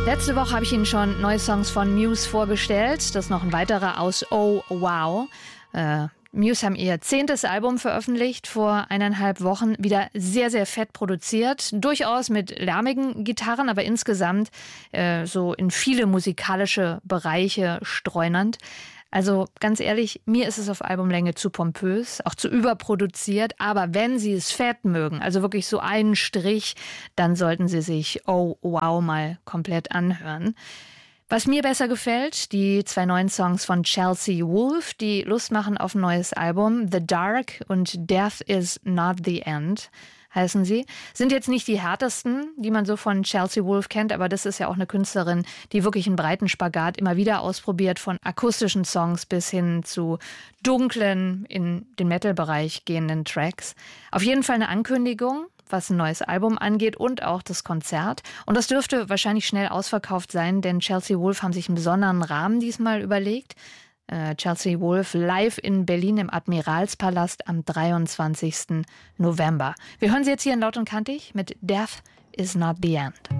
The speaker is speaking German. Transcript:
Letzte Woche habe ich Ihnen schon neue Songs von Muse vorgestellt. Das ist noch ein weiterer aus Oh Wow. Muse haben ihr 10. Album veröffentlicht vor 1,5 Wochen. Wieder sehr, sehr fett produziert. Durchaus mit lärmigen Gitarren, aber insgesamt so in viele musikalische Bereiche streunernd. Also ganz ehrlich, mir ist es auf Albumlänge zu pompös, auch zu überproduziert. Aber wenn Sie es fett mögen, also wirklich so einen Strich, dann sollten Sie sich Oh Wow mal komplett anhören. Was mir besser gefällt, die 2 neuen Songs von Chelsea Wolfe, die Lust machen auf ein neues Album. The Dark und Death is Not the End heißen sie. Sind jetzt nicht die härtesten, die man so von Chelsea Wolfe kennt, aber das ist ja auch eine Künstlerin, die wirklich einen breiten Spagat immer wieder ausprobiert, von akustischen Songs bis hin zu dunklen, in den Metal-Bereich gehenden Tracks. Auf jeden Fall eine Ankündigung, was ein neues Album angeht und auch das Konzert. Und das dürfte wahrscheinlich schnell ausverkauft sein, denn Chelsea Wolfe haben sich einen besonderen Rahmen diesmal überlegt. Chelsea Wolfe live in Berlin im Admiralspalast am 23. November. Wir hören sie jetzt hier in Laut und Kantig mit Death is Not the End.